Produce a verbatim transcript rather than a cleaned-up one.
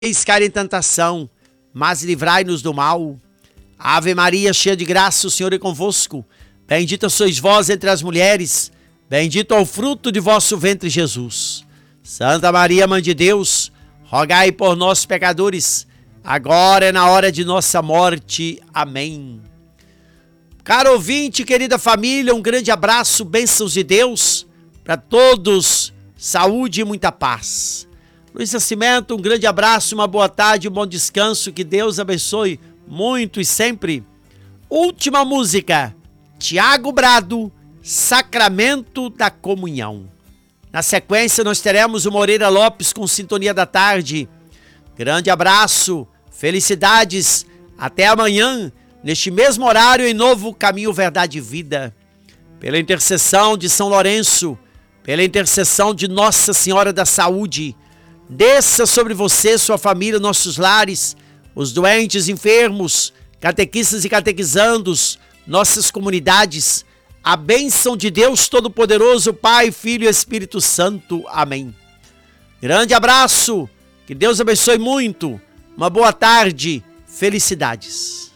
Eis cair em tentação, mas livrai-nos do mal. Ave Maria, cheia de graça, o Senhor é convosco. Bendita sois vós entre as mulheres, bendito é o fruto de vosso ventre, Jesus. Santa Maria, Mãe de Deus, rogai por nós, pecadores, agora é na hora de nossa morte. Amém. Caro ouvinte, querida família, um grande abraço, bênçãos de Deus para todos, saúde e muita paz. Luiz Nascimento, um grande abraço, uma boa tarde, um bom descanso, que Deus abençoe muito e sempre. Última música, Tiago Brado, Sacramento da Comunhão. Na sequência nós teremos o Moreira Lopes com Sintonia da Tarde. Grande abraço, felicidades, até amanhã, neste mesmo horário, em Novo Caminho, Verdade e Vida. Pela intercessão de São Lourenço, pela intercessão de Nossa Senhora da Saúde, desça sobre você, sua família, nossos lares, os doentes, enfermos, catequistas e catequizandos, nossas comunidades, a bênção de Deus Todo-Poderoso, Pai, Filho e Espírito Santo. Amém. Grande abraço, que Deus abençoe muito, uma boa tarde, felicidades.